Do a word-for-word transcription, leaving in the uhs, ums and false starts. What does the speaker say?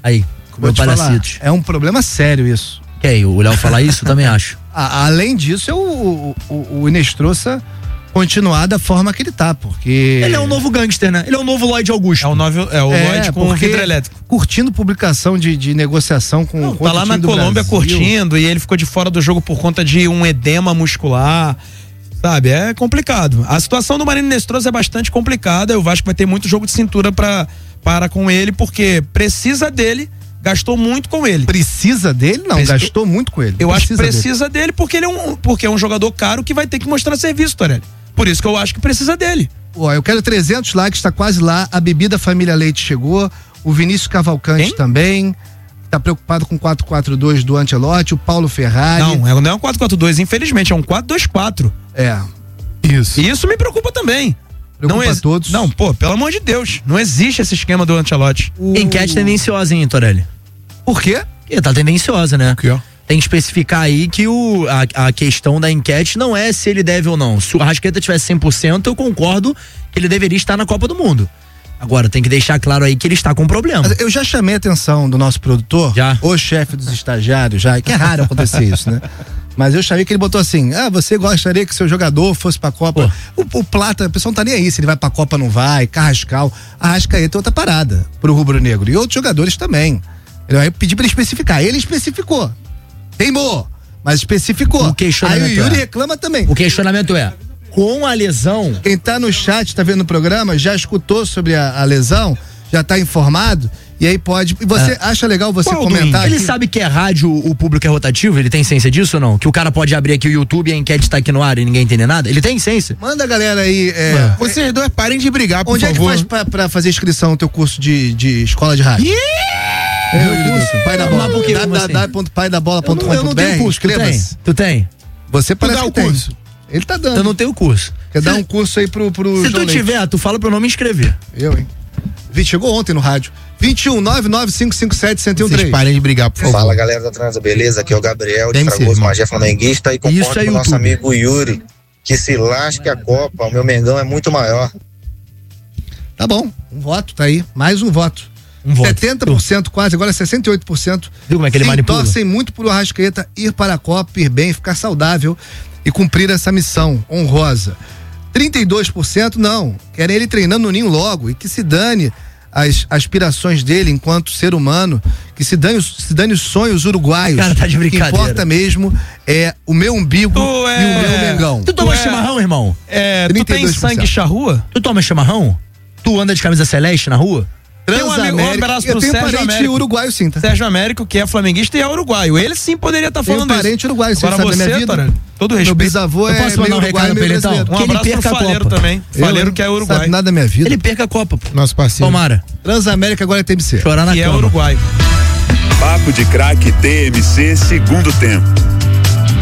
Aí, comeu palacitos. É um problema sério isso. Que aí, o Léo falar isso, eu também acho. A, além disso, é o, o, o Inestrosa continuar da forma que ele tá, porque... Ele é um novo gangster, né? Ele é o novo Lloyd Augusto. É o, novo, é o é, Lloyd com o vidro elétrico. Curtindo publicação de, de negociação com... Não, com tá lá na Colômbia curtindo e ele ficou de fora do jogo por conta de um edema muscular, sabe? É complicado. A situação do Marino Inestrosa é bastante complicada. O Vasco vai ter muito jogo de cintura pra, para com ele, porque precisa dele. Gastou muito com ele. Precisa dele? Não, Preci... gastou muito com ele. Eu precisa acho que precisa dele, dele porque ele é um, porque é um jogador caro que vai ter que mostrar serviço, Torelli. Por isso que eu acho que precisa dele. Ó, eu quero trezentos likes, tá quase lá. A Bebida Família Leite chegou. O Vinícius Cavalcante Quem? também. Tá preocupado com o quatro quatro dois do Ancelotti. O Paulo Ferrari. Não, não é um quatro quatro dois, infelizmente, é um quatro dois quatro. É. Isso. E isso me preocupa também. Preocupa não ex... todos. Não, pô, pelo amor de Deus. Não existe esse esquema do Ancelotti. O... Enquete tendenciosa, hein, Torelli? Por quê? Porque tá tendenciosa, né? Aqui, ó. Tem que especificar aí que o, a, a questão da enquete não é se ele deve ou não. Se o Arrascaeta tivesse cem por cento, eu concordo que ele deveria estar na Copa do Mundo. Agora, tem que deixar claro aí que ele está com problema. Eu já chamei a atenção do nosso produtor, já? O chefe dos estagiários, já, que é raro acontecer isso, né? Mas eu chamei que ele botou assim: ah, você gostaria que seu jogador fosse pra Copa? O, o Plata, a pessoa não tá nem aí se ele vai pra Copa ou não vai, Carrascal. A Arrascaeta é outra parada pro rubro-negro. E outros jogadores também. Eu pedi pra ele especificar. Ele especificou. Teimou, mas especificou. O questionamento Aí o Yuri é. reclama também. O questionamento é: com a lesão. Quem tá no chat, tá vendo o programa, já escutou sobre a, a lesão, já tá informado, e aí pode. E você é. acha legal você Qual comentar? Ele aqui? sabe que é rádio, o público é rotativo? Ele tem ciência disso ou não? Que o cara pode abrir aqui o YouTube e a enquete tá aqui no ar e ninguém entender nada? Ele tem ciência? Manda a galera aí. É, é. Vocês dois parem de brigar, por Onde favor. é que faz pra, pra fazer inscrição no teu curso de, de escola de rádio? Yeah! É, pai da bola. w w w ponto pai da bola ponto com Eu não tenho curso. Tu tem? Tu tem? Você parece dá que o tem. curso. Ele tá dando. Eu não tenho curso. Quer dar um curso aí pro, pro Se João tu Leite. tiver, tu fala pro nome inscrever. Eu, hein? Vi, chegou ontem no rádio. vinte e um, nove nove cinco cinco sete, um zero um três. Vocês parem de brigar, por favor. Fala, galera da Transa, beleza? Aqui é o Gabriel de M C, Fragoso, irmão. Magé Flamenguista, e Isso concordo é com o nosso YouTube. amigo Yuri, que se lasque a Copa, o meu Mengão é muito maior. Tá bom, um voto, tá aí. Mais um voto. Um voto. setenta por cento quase, agora sessenta e oito por cento. Viu como é que ele sim, manipula? torcem muito pro Arrascaeta ir para a Copa, ir bem, ficar saudável e cumprir essa missão honrosa. trinta e dois por cento não, querem ele treinando no ninho logo e que se dane as aspirações dele enquanto ser humano, que se dane, se dane os sonhos uruguaios. Cara, tá de O que brincadeira. importa mesmo é o meu umbigo Tu é- e o meu Mengão. Tu toma é- chimarrão, irmão? É, tu tem trinta e dois por cento. sangue charrua? Tu toma chimarrão? Tu anda de camisa celeste na rua? Tem um amigo, um abraço eu pro tenho Sérgio parente Américo. uruguaio sim, tá? Sérgio Américo, que é flamenguista e é uruguaio. Ele sim poderia estar tá Tenho falando parente isso. uruguaio, você Agora sabe da você, minha vida? Torelli, todo Meu respeito. bisavô Eu é posso mandar meio um recado uruguaio, pra ele, meio então? brasileiro. Um Que ele abraço perca pro a Faleiro Copa. também. Eu, Faleiro hein? que é uruguaio. Sabe nada da minha vida. Ele perca a Copa, pô. Nosso parceiro. Tomara. Transamérica agora é T M C. Chorar na Que é cama. uruguaio. Papo de Craque T M C segundo tempo.